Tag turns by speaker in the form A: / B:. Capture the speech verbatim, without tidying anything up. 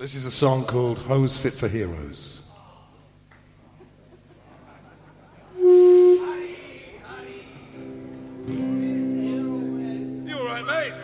A: This is a song called Hoes Fit for Heroes. You all right, mate?